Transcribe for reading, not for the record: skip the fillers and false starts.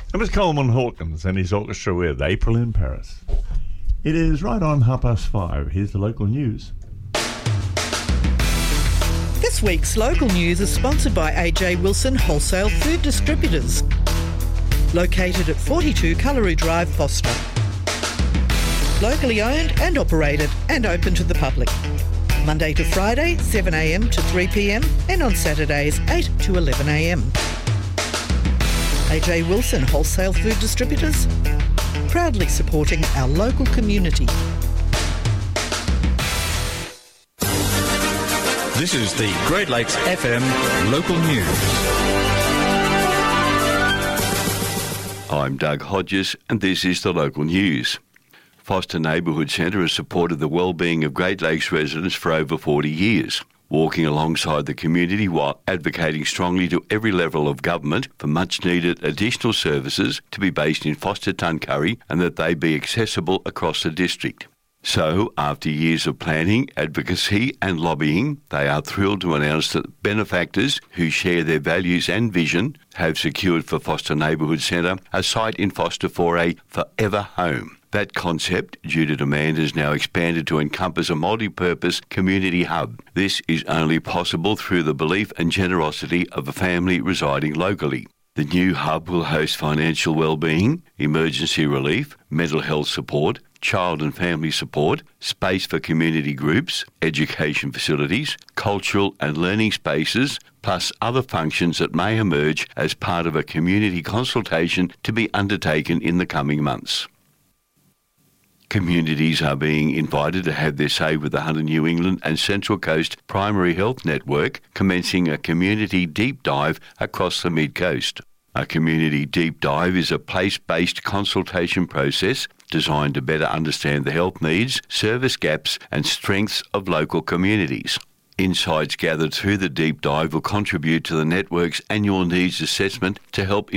That was Coleman Hawkins and his orchestra with April in Paris. It is right on 5:30. Here's the local news. This week's local news is sponsored by AJ Wilson Wholesale Food Distributors, located at 42 Cullery Drive, Foster. Locally owned and operated and open to the public. Monday to Friday, 7am to 3pm, and on Saturdays, 8 to 11am. AJ Wilson Wholesale Food Distributors, proudly supporting our local community. This is the Great Lakes FM local news. I'm Doug Hodges and this is the local news. Foster Neighbourhood Centre has supported the well-being of Great Lakes residents for over 40 years, walking alongside the community while advocating strongly to every level of government for much-needed additional services to be based in Foster Tuncurry and that they be accessible across the district. So, after years of planning, advocacy and lobbying, they are thrilled to announce that benefactors who share their values and vision have secured for Foster Neighbourhood Centre a site in Foster for a forever home. That concept, due to demand, has now expanded to encompass a multi-purpose community hub. This is only possible through the belief and generosity of a family residing locally. The new hub will host financial wellbeing, emergency relief, mental health support, child and family support, space for community groups, education facilities, cultural and learning spaces, plus other functions that may emerge as part of a community consultation to be undertaken in the coming months. Communities are being invited to have their say with the Hunter New England and Central Coast Primary Health Network, commencing a community deep dive across the Mid-Coast. A community deep dive is a place-based consultation process designed to better understand the health needs, service gaps and strengths of local communities. Insights gathered through the deep dive will contribute to the network's annual needs assessment to help